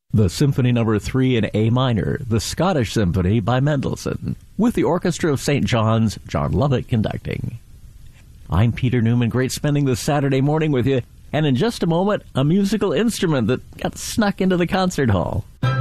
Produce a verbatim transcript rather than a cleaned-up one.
The Symphony Number three in A minor, the Scottish Symphony by Mendelssohn, with the Orchestra of Saint John's, John Lovett conducting. I'm Peter Newman. Great spending this Saturday morning with you. And in just a moment, a musical instrument that got snuck into the concert hall.